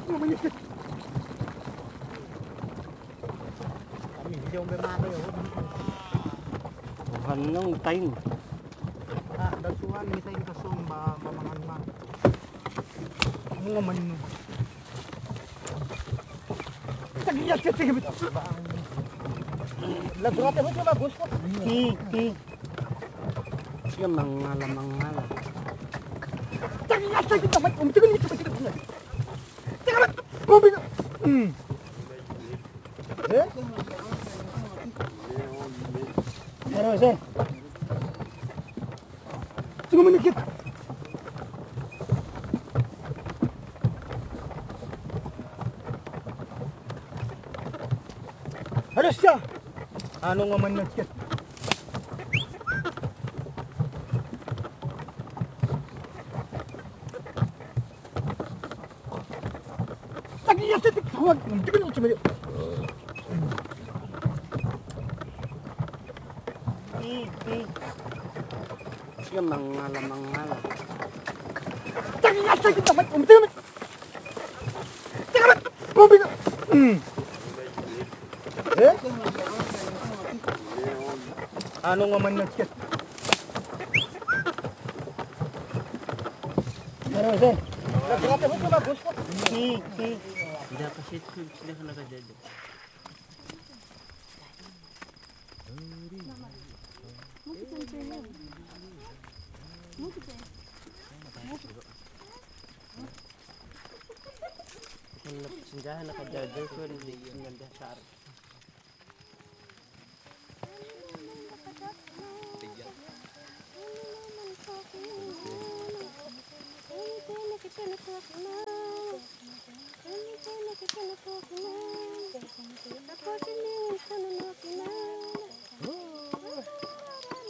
Kami hindi ako bemado yun. Bukan nung time. Dasuhan, misay yung dasun, mamangan ma. Mga manino. Tagiyat siya, tigabit. Lagrate mo siya bagus ko. Siya mangala. Tagiyat siya, tigabit. Umtigan niya siya, tigabit. Tigabit! Bumbi na! Eh? Ano siya? Sige mo nikit. Ano siya? Ano nga man nikit? Tagiyat siya, tigawag. Tignan mo siya. Siya mangala. Tagiyat siya, tigawag. Umtigan mo. Tigawag! Bumbi na! Eh? Ano nga man nikit? Ano siya? Lagrate mo siya bagus ko. Hindi kasi sila ka nakadyan. Sindahan nakadyan. So, hindi sindahan sa araw. Kita